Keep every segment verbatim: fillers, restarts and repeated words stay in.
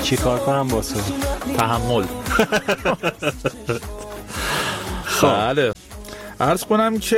چی کار کنم با تو؟ تحمل. بله عرض کنم که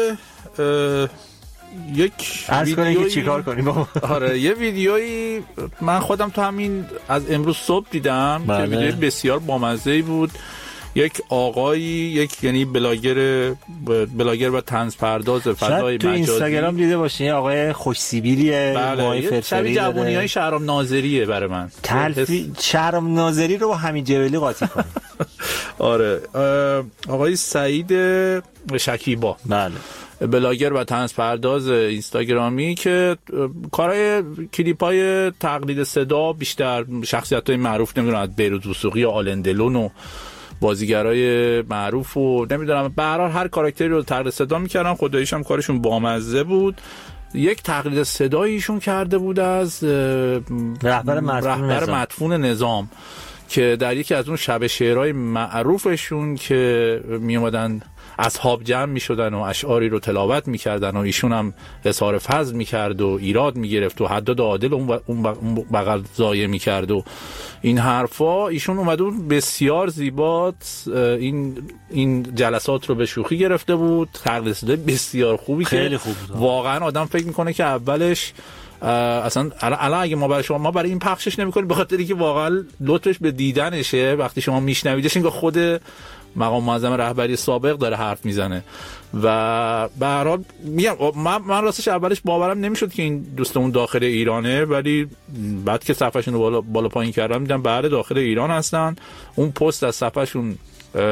یک عرض کنم که چی کار کنیم بابا. آره یه ویدیویی من خودم تو همین از امروز صبح دیدم که ویدیوی بسیار بامزه‌ای بود. یک آقایی یک یعنی بلاگر بلاگر و طنز پرداز فضای مجازی، تو اینستاگرام دیده باشین آقای خوش سیبیلیه، موهای فرفری، شبیه جوونیای شهرام ناظریه برای من. تلفی شهرام ناظری رو با همین جبلی قاطی کنیم. آره آقای سعید شکیبا، بله، بلاگر و طنز پرداز اینستاگرامی که کارهای کلیپای تقلید صدا بیشتر شخصیت‌های معروف، نمیدونم از بیروت وثوقی یا آلن دلون و بازیگرای معروف و نمیدونم به هر حال هر کاراکتری رو تقلید صدا میکردن. خداییش هم کارشون بامزه بود. یک تقلید صدایی ایشون کرده بود از رهبر مدفون نظام. مدفون نظام که در یکی از اون شب شعرهای معروفشون که می اومدن اصحاب جمع می شدن و اشعاری رو تلاوت می کردن و ایشون هم اظهار فضل می کرد و ایراد می گرفت و حداد عادل اون بغل ضایع می کرد و این حرفا، ایشون اومده بود بسیار زیبات این این جلسات رو به شوخی گرفته بود. تقلید صدای بسیار خوبی خیلی که خوب بود. واقعا آدم فکر میکنه که اولش اصلا الان اگه ما برای شما ما برای این پخشش نمی‌کنیم به خاطری که واقعا لطفش به دیدنشه. وقتی شما میشنویدش اینکه خود مقام معظم رهبری سابق داره حرف میزنه و به هر حال میگم من, من راستش اولش باورم نمیشد که این دوستمون داخل ایرانه، ولی بعد که صفحه‌شون رو بالا, بالا پایین کردم دیدم بله داخل ایران هستن. اون پست از صفحه‌شون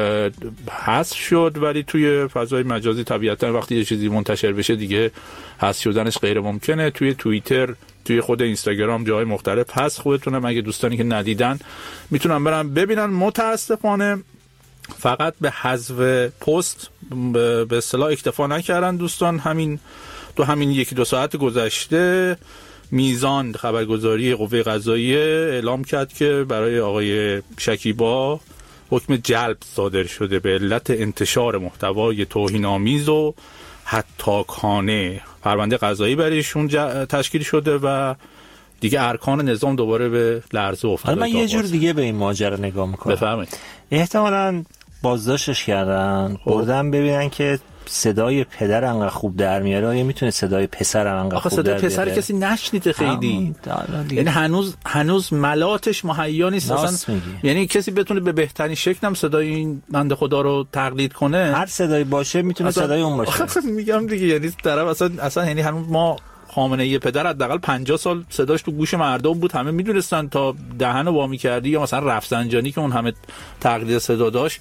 حذف شد ولی توی فضای مجازی طبیعتا وقتی یه چیزی منتشر بشه دیگه حذف شدنش غیر ممکنه. توی توییتر، توی خود اینستاگرام، جای مختلف هست. خودتونم اگه دوستانی که ندیدن میتونن برن ببینن. متاسفانه فقط به حذف پست به اصطلاح اکتفا نکردن دوستان. همین تو همین یکی دو ساعت گذشته میزان خبرگزاری قوه قضاییه اعلام کرد که برای آقای شکیبا حکم جلب صادر شده به علت انتشار محتوای توهین‌آمیز و هتاکانه. پرونده قضایی برایشون تشکیل شده و دیگه ارکان نظام دوباره به لرزه افتاد. من یه جور دیگه به این ماجرا نگاه میکنم. بفرمایید. احتمالاً بازداشتش کردن، بردن ببینن که صدای پدر انقدر خوب در میاره، یا میتونه صدای پسر انقدر خوب در بیاره. صدای پسر کسی نشنیده خیلی، یعنی هنوز هنوز ملاتش مهیا نیست اصلا. یعنی کسی بتونه به بهترین شکل هم صدای این بنده خدا رو تقلید کنه. هر صدایی باشه میتونه صدای اون باشه. میگم دیگه، یعنی طرف اصلا اصلا یعنی هنوز ما خامنه ای پدر حداقل پنجاه سال صداش تو گوش مردم بود، همه میدونستن تا دهنو وا می‌کردی، یا مثلا رفسنجانی که اون همه تقلید صدا داشت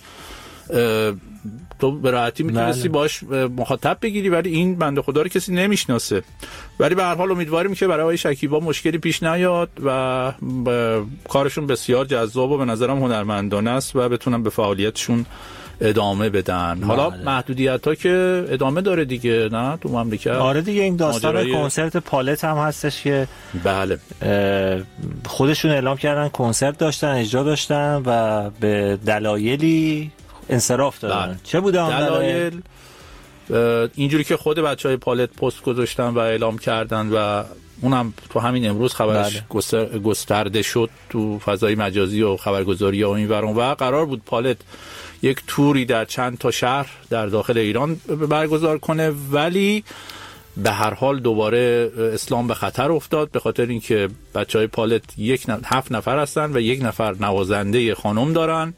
تو به راحتی میتونستی باش مخاطب بگیری، ولی این بنده خدا رو کسی نمیشناسه. ولی به هر حال امیدواریم که برای آقای شکیبا مشکلی پیش نیاد و کارشون بسیار جذاب و به نظرم هنرمندانه است و بتونن به فعالیتشون ادامه بدن. حالا محدودیت‌ها که ادامه داره دیگه، نه تو مملکت. آره دیگه، این داستان ماجرای... کنسرت پالت هم هستش که بله خودشون اعلام کردن کنسرت داشتن، اجرا داشتن و به دلایلی انصراف دادن. بله. چه بوده اون دلایل؟ اینجوری که خود بچهای پالت پست گذاشتن و اعلام کردن و اونم تو همین امروز خبرش بله. گستر... گسترده شد تو فضای مجازی و خبرگزاری و این ورون. و قرار بود پالت یک توری در چند تا شهر در داخل ایران برگزار کنه، ولی به هر حال دوباره اسلام به خطر افتاد به خاطر اینکه بچهای پالت یک نف... هفت نفر هستن و یک نفر نوازنده خانم دارن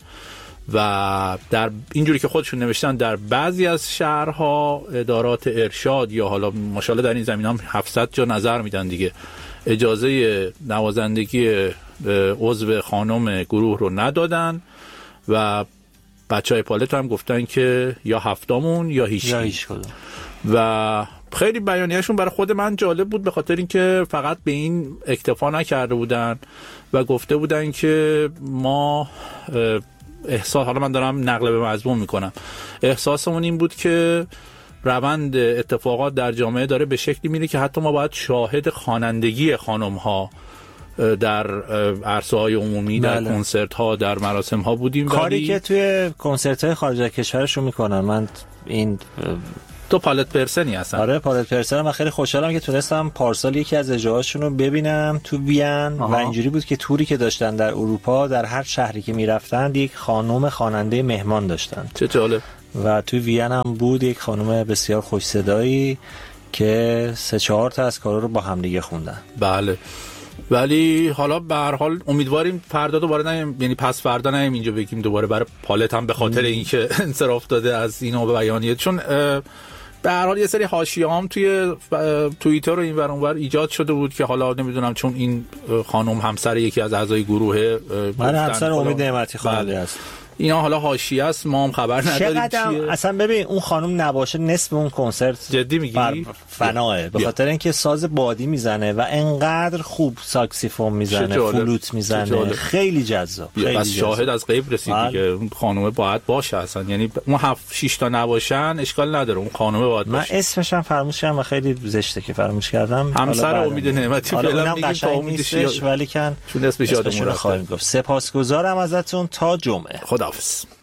و در اینجوری که خودشون نوشتن در بعضی از شهرها ادارات ارشاد یا حالا ماشاءالله در این زمین هم هفتصد جا نظر میدن دیگه، اجازه نوازندگی عضو خانم گروه رو ندادن و بچهای پالت هم گفتن که یا هفتامون یا هیچ یا هیچ کدوم. و خیلی بیانیه‌شون برای خود من جالب بود به خاطر اینکه فقط به این اکتفا نکرده بودن و گفته بودن که ما احساس، حالا من دارم نقل به مضمون میکنم، احساسمون این بود که روند اتفاقات در جامعه داره به شکلی میره که حتی ما باید شاهد خوانندگی خانم ها در عرصه‌های عمومی، در بله. کنسرت ها، در مراسم ها بودیم. کاری ولی... که توی کنسرت های خارج از کشورشون میکنن، من این تو پالت پرسنی هستن؟ آره پالت پرسن. من خیلی خوشحالم که تونستم پارسال یکی از اجراهاشون رو ببینم تو وین. و اینجوری بود که توری که داشتن در اروپا در هر شهری که میرفتن یک خانم خواننده مهمان داشتن. چه جالب. و تو وین هم بود یک خانم بسیار خوش صدایی که سه چهار تا از کارا رو با هم دیگه خوندن. بله. ولی حالا به هر حال امیدواریم فردا دوباره نیم، یعنی پس فردا نیم اینجا بگیم دوباره برای پالت هم به خاطر اینکه انصراف داده از اینو به بیانیه، چون به هر حال یه سری حاشیه هم توی توییتر و این ور اون ور ایجاد شده بود که حالا نمیدونم چون این خانم همسر یکی از اعضای گروه، من همسر امید نعمتی خانم است، اینا حالا حاشیه است، ما هم خبر نداریم چیه. اصلا ببین اون خانم نباشه نصف اون کنسرت جدی میگی فناه، به خاطر اینکه ساز بادی میزنه و انقدر خوب ساکسیفون میزنه، فلوت میزنه، خیلی جذاب. بس شاهد از غیب رسید که اون خانم باید باشه اصلا، یعنی اون هفت شش تا نباشن اشکال نداره، اون خانم باید باشه. من اسمش هم فراموش کردم و خیلی زشته که فراموش کردم. همسر امید نعمتی فعلا میگیم تا امیدش، ولی کن چون اسمش یادمون رفت. سپاسگزارم ازتون تا جمعه. خداحافظ.